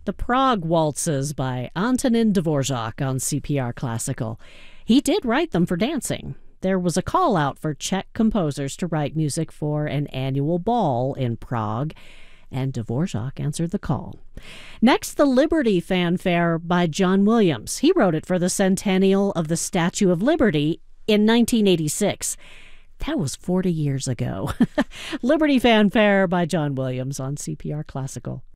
The Prague Waltzes by Antonin Dvorak on CPR Classical. He did write them for dancing. There was a call out for Czech composers to write music for an annual ball in Prague, and Dvorak answered the call. Next, the Liberty Fanfare by John Williams. He wrote it for the centennial of the Statue of Liberty in 1986. That was 40 years ago. Liberty Fanfare by John Williams on CPR Classical.